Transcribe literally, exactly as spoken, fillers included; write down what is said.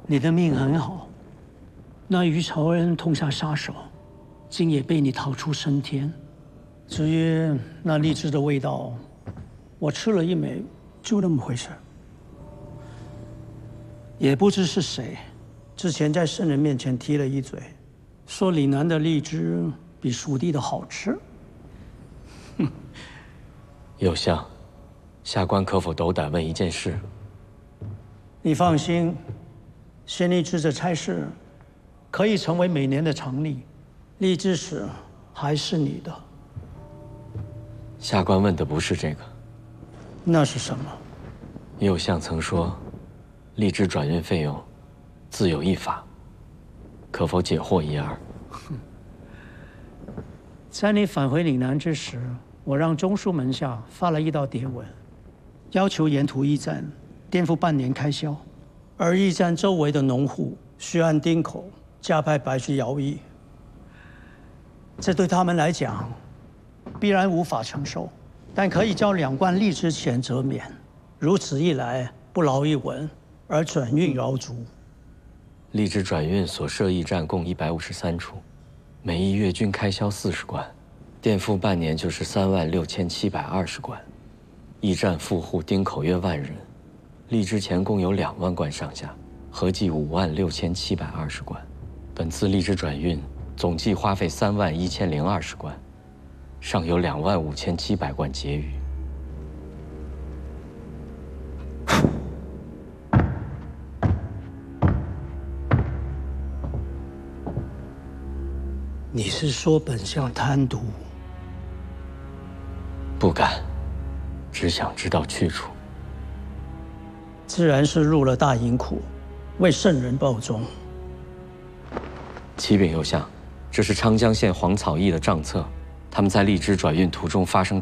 你的命很好，那与仇人痛下杀手，竟也被你逃出升天。至于那荔枝的味道，我吃了一枚，就那么回事。也不知是谁，之前在圣人面前提了一嘴，说岭南的荔枝比蜀地的好吃。哼， 右相，下官可否斗胆问一件事？ 你放心，县令制这差事可以成为每年的常例，荔枝史还是你的。 下官问的不是这个。 那是什么？ 右相曾说，荔枝转运费用自有一法，可否解惑一二？ 在你返回岭南之时，我让中书门下发了一道牒文，要求沿途驿站垫付半年开销，而驿站周围的农户需按丁口加派白去徭役。这对他们来讲，必然无法承受，但可以交两贯荔枝钱则免。如此一来，不劳一文，而转运饶足。 荔枝转运所设驿站共一百五十三处，每一月均开销四十贯，垫付半年就是三万六千七百二十贯。驿站富户丁口约万人，荔枝钱共有两万贯上下，合计五万六千七百二十贯。本次荔枝转运总计花费三万一千零二十贯，尚有两万五千七百贯结余。 你是说本相贪渎？ 不敢，只想知道去处。 自然是入了大银库，为圣人报忠。 启禀右相，这是昌江县黄草驿的账册，他们在荔枝转运途中发生